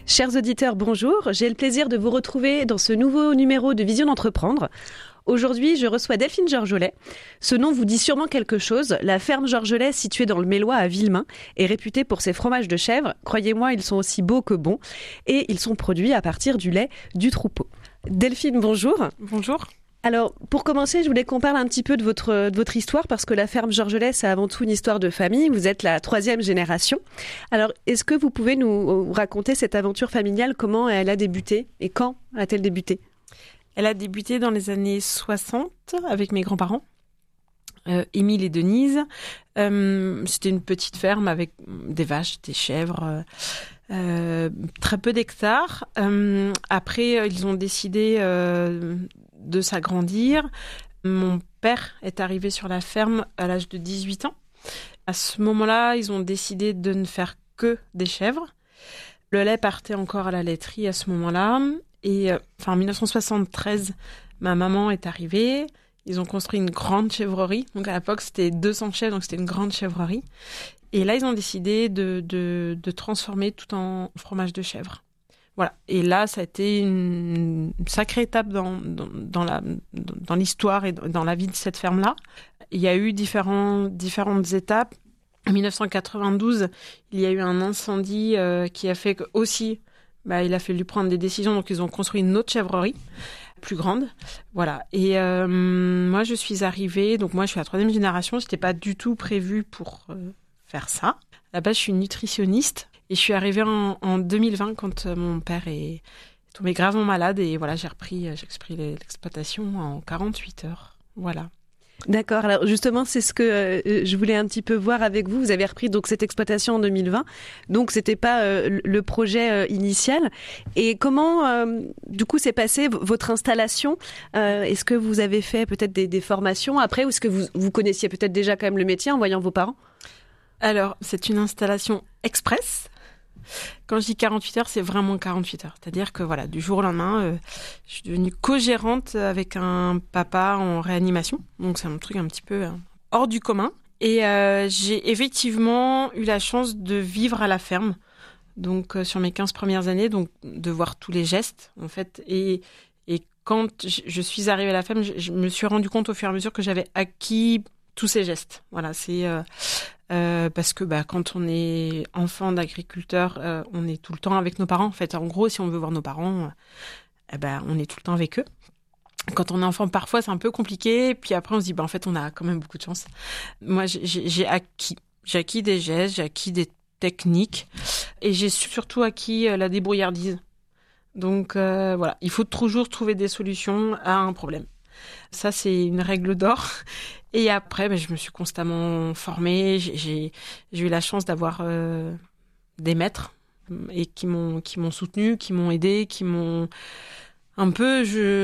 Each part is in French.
Chers auditeurs, bonjour. J'ai le plaisir de vous retrouver dans ce nouveau numéro de Vision d'entreprendre. Aujourd'hui, je reçois Delphine Georgelais. Ce nom vous dit sûrement quelque chose. La ferme Georgelais, située dans le Mélois à Villemain, est réputée pour ses fromages de chèvre. Croyez-moi, ils sont aussi beaux que bons. Et ils sont produits à partir du lait du troupeau. Delphine, bonjour. Bonjour. Alors, pour commencer, je voulais qu'on parle un petit peu de votre histoire, parce que la ferme Georgelais, c'est avant tout une histoire de famille. Vous êtes la 3e génération. Alors, est-ce que vous pouvez nous raconter cette aventure familiale? Comment elle a débuté et quand a-t-elle débuté? Elle a débuté dans les années 60 avec mes grands-parents, Émile et Denise. C'était une petite ferme avec des vaches, des chèvres, très peu d'hectares. Après, ils ont décidé de s'agrandir. Mon père est arrivé sur la ferme à l'âge de 18 ans. À ce moment-là, ils ont décidé de ne faire que des chèvres. Le lait partait encore à la laiterie à ce moment-là. Et en 1973, ma maman est arrivée. Ils ont construit une grande chèvrerie. Donc à l'époque, c'était 200 chèvres, donc c'était une grande chèvrerie. Et là, ils ont décidé de transformer tout en fromage de chèvre. Voilà. Et là, ça a été une sacrée étape dans l'histoire et dans la vie de cette ferme-là. Il y a eu différentes étapes. En 1992, il y a eu un incendie qui a fait que aussi, il a fallu prendre des décisions. Donc, ils ont construit une autre chèvrerie plus grande. Voilà. Et moi, je suis arrivée. Donc, moi, je suis la 3e génération. Je n'étais pas du tout prévue pour faire ça. À la base, je suis nutritionniste. Et je suis arrivée en 2020 quand mon père est tombé gravement malade. Et voilà, j'ai repris l'exploitation en 48 heures. Voilà. D'accord. Alors justement, c'est ce que je voulais un petit peu voir avec vous. Vous avez repris donc cette exploitation en 2020. Donc c'était pas le projet initial. Et comment du coup s'est passée votre installation? Est-ce que vous avez fait peut-être des formations après, ou est-ce que vous connaissiez peut-être déjà quand même le métier en voyant vos parents? Alors, c'est une installation express. Quand je dis 48 heures, c'est vraiment 48 heures. C'est-à-dire que voilà, du jour au lendemain, je suis devenue co-gérante avec un papa en réanimation. Donc c'est un truc un petit peu hors du commun. Et j'ai effectivement eu la chance de vivre à la ferme. Donc sur mes 15 premières années, donc de voir tous les gestes en fait. Et quand je suis arrivée à la ferme, je me suis rendu compte au fur et à mesure que j'avais acquis tous ces gestes. Voilà, c'est parce que quand on est enfant d'agriculteur, on est tout le temps avec nos parents. En fait, en gros, si on veut voir nos parents, on est tout le temps avec eux. Quand on est enfant, parfois, c'est un peu compliqué. Puis après, on se dit, en fait, on a quand même beaucoup de chance. Moi, j'ai acquis des gestes, j'ai acquis des techniques, et j'ai surtout acquis la débrouillardise. Donc voilà, il faut toujours trouver des solutions à un problème. Ça, c'est une règle d'or. Et après, je me suis constamment formée. J'ai eu la chance d'avoir des maîtres et qui m'ont soutenue, qui m'ont aidée, qui m'ont un peu.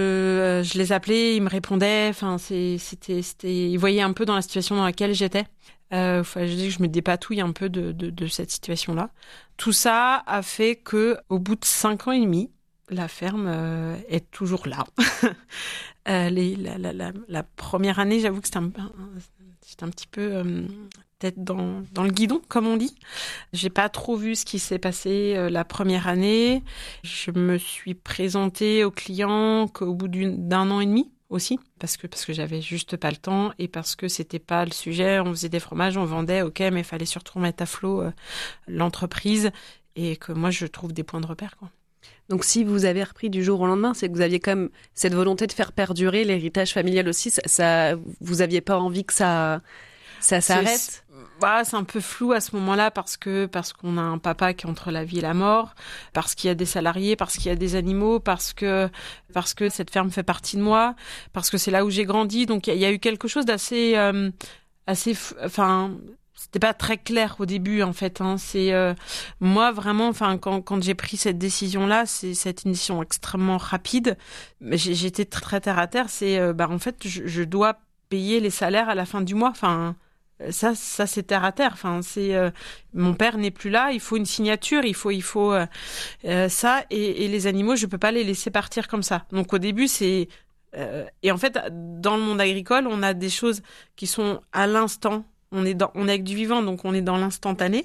Je les appelais, ils me répondaient. Enfin, c'était. Ils voyaient un peu dans la situation dans laquelle j'étais. Je dis que je me dépatouille un peu de cette situation-là. Tout ça a fait que, au bout de 5 ans et demi, la ferme est toujours là. La première année, j'avoue que j'étais un petit peu tête dans le guidon, comme on dit. J'ai pas trop vu ce qui s'est passé la première année. Je me suis présentée aux clients qu'au bout d'un an et demi aussi, parce que j'avais juste pas le temps et parce que c'était pas le sujet. On faisait des fromages, on vendait, ok, mais il fallait surtout remettre à flot l'entreprise et que moi je trouve des points de repère, quoi. Donc si vous avez repris du jour au lendemain, c'est que vous aviez quand même cette volonté de faire perdurer l'héritage familial aussi. Vous aviez pas envie que ça s'arrête? C'est un peu flou à ce moment-là parce qu'on a un papa qui est entre la vie et la mort, parce qu'il y a des salariés, parce qu'il y a des animaux, parce que cette ferme fait partie de moi, parce que c'est là où j'ai grandi. Donc il y a eu quelque chose d'assez c'était pas très clair au début, en fait. C'est moi vraiment. Quand j'ai pris cette décision-là, c'est cette décision extrêmement rapide. Mais j'étais très terre à terre. C'est en fait, je dois payer les salaires à la fin du mois. Ça c'est terre à terre. Mon père n'est plus là. Il faut une signature. Il faut ça et les animaux. Je peux pas les laisser partir comme ça. Donc au début, c'est et en fait, dans le monde agricole, on a des choses qui sont à l'instant. On est avec du vivant, donc on est dans l'instantané.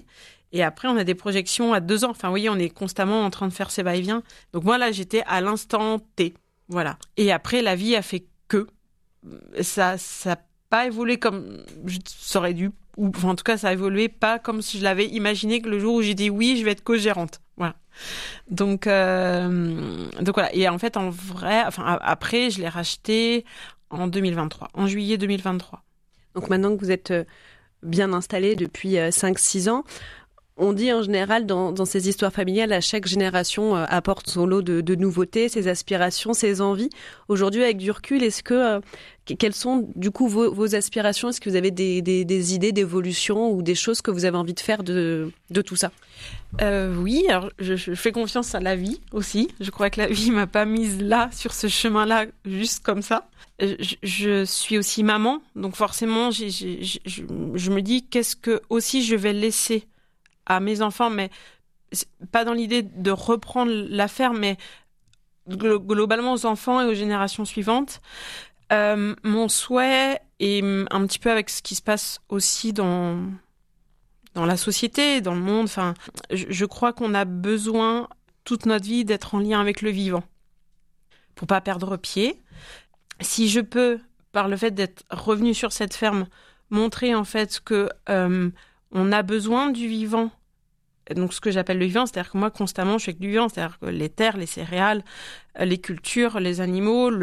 Et après, on a des projections à 2 ans. Enfin, vous voyez, on est constamment en train de faire ces va-et-vient. Donc moi, là, j'étais à l'instant T. Voilà. Et après, la vie a fait que ça n'a pas évolué comme ça aurait dû. Ou enfin, en tout cas, ça a évolué pas comme si je l'avais imaginé que le jour où j'ai dit oui, je vais être co-gérante. Voilà. Donc voilà. Et en fait, en vrai, enfin, après, je l'ai racheté en 2023, en juillet 2023. Donc maintenant que vous êtes bien installé depuis 5-6 ans, on dit en général dans ces histoires familiales, à chaque génération apporte son lot de nouveautés, ses aspirations, ses envies. Aujourd'hui, avec du recul, quelles sont du coup vos aspirations ? Est-ce que vous avez des idées d'évolution ou des choses que vous avez envie de faire de tout ça ? Oui, alors je fais confiance à la vie aussi. Je crois que la vie m'a pas mise là, sur ce chemin-là, juste comme ça. Je suis aussi maman, donc forcément, je me dis qu'est-ce que aussi je vais laisser à mes enfants, mais pas dans l'idée de reprendre l'affaire, mais globalement aux enfants et aux générations suivantes. Mon souhait, et un petit peu avec ce qui se passe aussi dans la société, dans le monde, enfin, je crois qu'on a besoin toute notre vie d'être en lien avec le vivant pour pas perdre pied. Si je peux, par le fait d'être revenue sur cette ferme, montrer en fait que on a besoin du vivant. Donc, ce que j'appelle le vivant, c'est-à-dire que moi, constamment, je fais que du vivant, c'est-à-dire que les terres, les céréales, les cultures, les animaux,